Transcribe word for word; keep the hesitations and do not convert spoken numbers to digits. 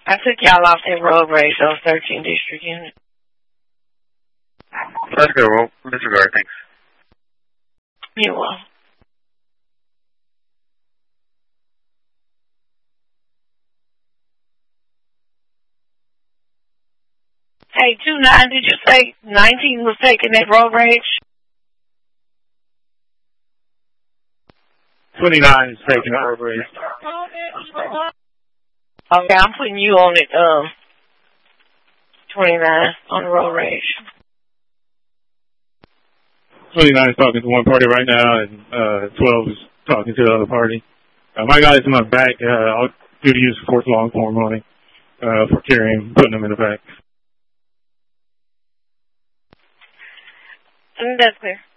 I took y'all off that road rage, those thirteen district units. Let's go. Well, disregard. Thanks. You're welcome. Hey, two nine, did you say nineteen was taking that road rage? twenty-nine is taking the road rage. Okay, I'm putting you on it, um, twenty-nine on the road rage. twenty-nine is talking to one party right now, and uh, twelve is talking to the other party. Uh, my guy's in my back. Uh, I'll do the use of force long form on him uh, for carrying, putting him in the back. Mm, that's clear.